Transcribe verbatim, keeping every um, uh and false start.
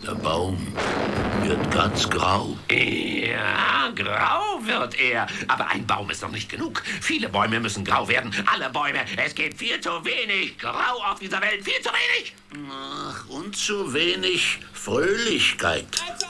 Der Baum wird ganz grau. Ja, grau wird er. Aber ein Baum ist noch nicht genug. Viele Bäume müssen grau werden. Alle Bäume. Es gibt viel zu wenig Grau auf dieser Welt. Viel zu wenig. Ach, und zu wenig Fröhlichkeit.